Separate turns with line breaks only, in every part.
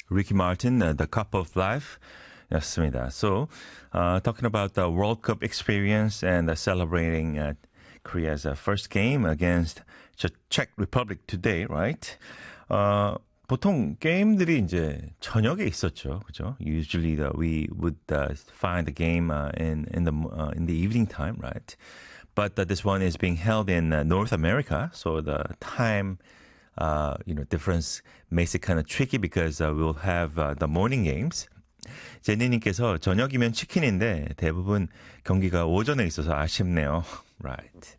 Ricky Martin, The Cup of Life. 였습니다. So, talking about the World Cup experience and celebrating Korea's first game against Czech Republic today, right? 보통 게임들이 이제 저녁에 있었죠, 그죠? Usually we would find the game in the evening time, right? But this one is being held in North America, so the time difference makes it kind of tricky because we'll have the morning games. 제니님께서 저녁이면 치킨인데 대부분 경기가 오전에 있어서 아쉽네요. Right.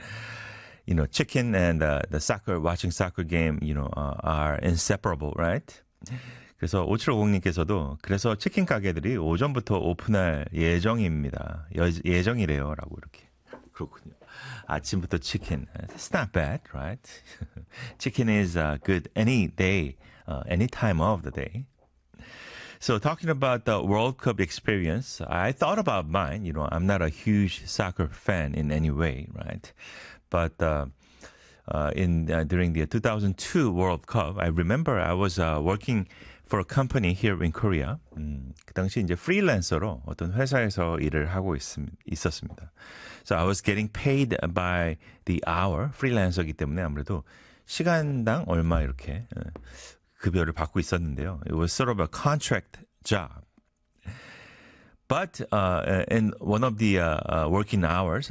Chicken and the soccer, watching soccer game, are inseparable, right? 그래서 5750님께서도 그래서 치킨 가게들이 오전부터 오픈할 예정입니다. 예정이래요. 라고 이렇게. 그렇군요. 아침부터 치킨. That's not bad, right? Chicken is good any day, any time of the day. So talking about the World Cup experience, I thought about mine. I'm not a huge soccer fan in any way, right? But during the 2002 World Cup, I remember I was working for a company here in Korea. 그 당시 이제 프리랜서로 어떤 회사에서 일을 하고 있었습니다. So I was getting paid by the hour, 프리랜서이기 때문에 아무래도 시간당 얼마 이렇게 급여를 받고 있었는데요. It was sort of a contract job. But in one of the working hours,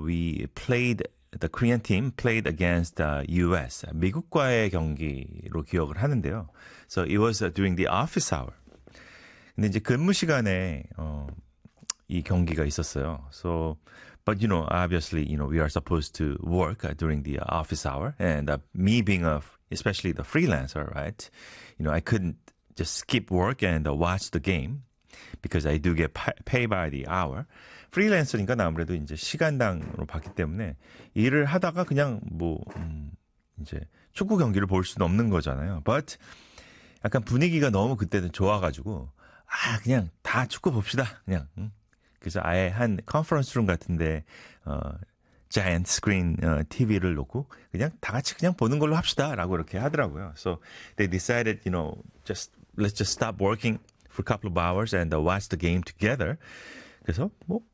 the Korean team played against US, 미국과의 경기로 기억을 하는데요. So it was during the office hour. 근데 이제 근무 시간에 이 경기가 있었어요. So, but obviously, we are supposed to work during the office hour, and me being especially the freelancer, right? I couldn't just skip work and watch the game because I do get paid by the hour. 프리랜서니까 아무래도 이제 시간당으로 받기 때문에 일을 하다가 그냥 이제 축구 경기를 볼 수는 없는 거잖아요. But 약간 분위기가 너무 그때는 좋아가지고 그냥 다 축구 봅시다. 그냥. 그래서 아예 한 컨퍼런스 룸 같은데 giant screen TV를 놓고 그냥 다 같이 그냥 보는 걸로 합시다라고 이렇게 하더라고요. So they decided, let's just stop working for a couple of hours and watch the game together. 그래서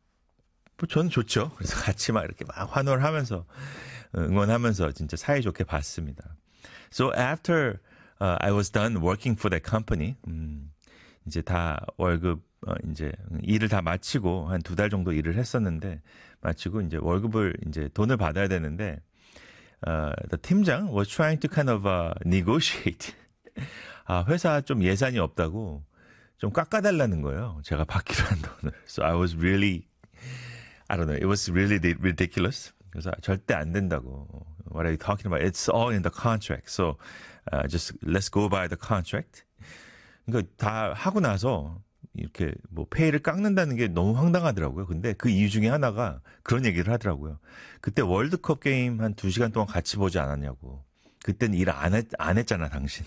저는 좋죠. 그래서 같이 막 이렇게 막 환호를 하면서 응원하면서 진짜 사이좋게 봤습니다. So after I was done working for that company, 이제 다 월급 이제 일을 다 마치고 한 2달 정도 일을 했었는데 마치고 이제 월급을 이제 돈을 받아야 되는데 the 팀장 was trying to kind of negotiate. 회사 좀 예산이 없다고 좀 깎아달라는 거예요. 제가 받기로 한 돈을. So I was really, I don't know, it was really ridiculous. 그래서 절대 안 된다고. What are you talking about? It's all in the contract. So just let's go by the contract. 그러니까 다 하고 나서 이렇게 페이를 깎는다는 게 너무 황당하더라고요. 근데 그 이유 중에 하나가 그런 얘기를 하더라고요. 그때 월드컵 게임 한 2시간 동안 같이 보지 않았냐고. 그때는 일 안 했잖아, 당신.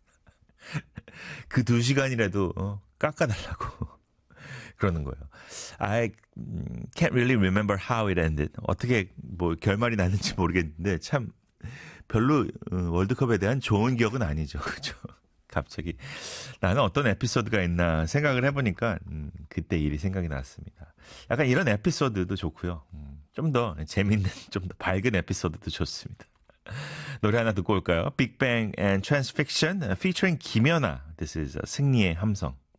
그 2시간이라도 깎아달라고 그러는 거예요. I can't really remember how it ended. 어떻게 결말이 났는지 모르겠는데 참 별로 월드컵에 대한 좋은 기억은 아니죠. 그죠? 갑자기 나는 어떤 에피소드가 있나 생각을 해보니까 그때 일이 생각이 났습니다. 약간 이런 에피소드도 좋고요. 좀 더 재밌는, 좀 더 밝은 에피소드도 좋습니다. 노래 하나 듣고 올까요? Big Bang and Transfiction featuring 김연아. This is 승리의 함성.